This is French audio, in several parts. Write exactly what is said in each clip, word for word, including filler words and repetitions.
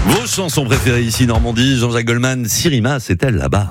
Vos chansons préférées ici Normandie, Jean-Jacques Goldman, Sirima, c'est elle là-bas.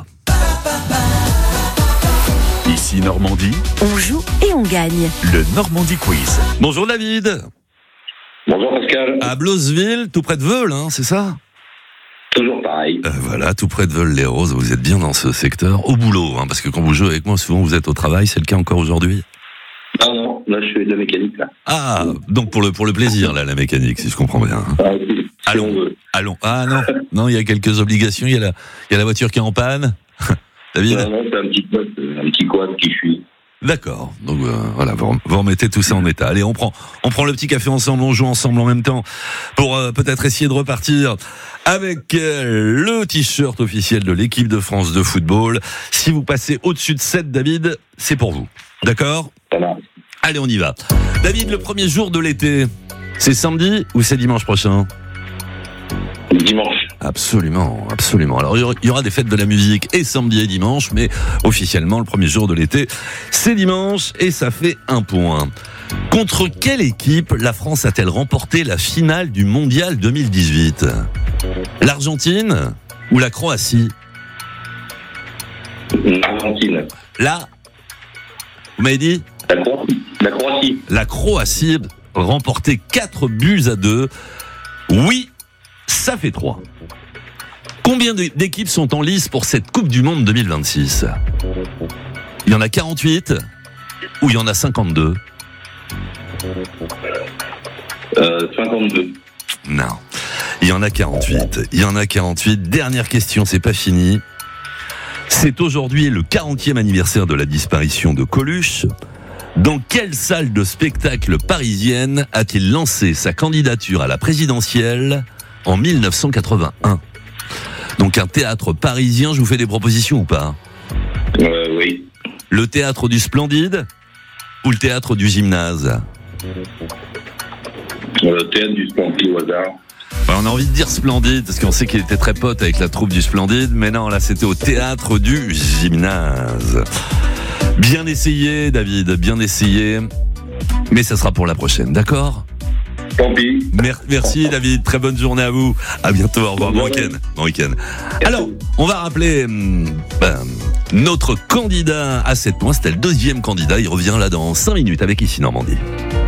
Ici Normandie, On joue et on gagne. le Normandie Quiz. Bonjour David. Bonjour Pascal. À Blosville, tout près de Veul, hein, c'est ça? Toujours pareil. Euh, voilà, tout près de Veul-les-Roses, vous êtes bien dans ce secteur, au boulot, hein, parce que quand vous jouez avec moi, souvent vous êtes au travail, c'est le cas encore aujourd'hui? Non, non, là je fais de la mécanique là. Ah, donc pour le, pour le plaisir, là, la mécanique, si je comprends bien. hein. Ah, si, si Allons. on veut. Allons. Ah non, non, il y a quelques obligations, il y a la, il y a la voiture qui est en panne. David? Non, non, c'est un petit quad, un petit quad qui fuit. D'accord. Donc euh, voilà, vous, vous remettez tout ça en état. Allez, on prend, on prend le petit café ensemble, on joue ensemble en même temps pour euh, peut-être essayer de repartir avec euh, le t-shirt officiel de l'équipe de France de football. Si vous passez au-dessus de sept, David, c'est pour vous. D'accord? Ça marche. Allez, on y va. David, le premier jour de l'été, c'est samedi ou c'est dimanche prochain? Dimanche. Absolument, absolument. Alors, il y aura des fêtes de la musique et samedi et dimanche, mais officiellement, le premier jour de l'été, c'est dimanche et ça fait un point. Contre quelle équipe la France a-t-elle remporté la finale du Mondial deux mille dix-huit? L'Argentine ou la Croatie? Argentine. Là, vous m'avez dit? La Croatie. La Croatie. La Croatie remporté quatre buts à deux. Oui, ça fait trois. Combien d'équipes sont en lice pour cette Coupe du Monde deux mille vingt-six? Il y en a quarante-huit ou il y en a cinquante-deux? Euh, cinquante-deux. Non, il y en a quarante-huit. Il y en a quarante-huit. Dernière question, c'est pas fini. C'est aujourd'hui le quarantième anniversaire de la disparition de Coluche. Dans quelle salle de spectacle parisienne a-t-il lancé sa candidature à la présidentielle en mille neuf cent quatre-vingt-un? Donc un théâtre parisien, je vous fais des propositions ou pas? Euh, oui. Le théâtre du Splendide ou le théâtre du Gymnase? Le théâtre du Splendide au hasard. Ben, on a envie de dire Splendide, parce qu'on sait qu'il était très pote avec la troupe du Splendide, mais non, là c'était au théâtre du Gymnase. Bien essayé, David, bien essayé, mais ça sera pour la prochaine, d'accord? Tant pis. Mer- Merci David, très bonne journée à vous. À bientôt, au revoir, bon week-end. Bon week-end. Alors, on va rappeler hum, ben, notre candidat à sept points, c'était le deuxième candidat, il revient là dans cinq minutes avec Ici Normandie.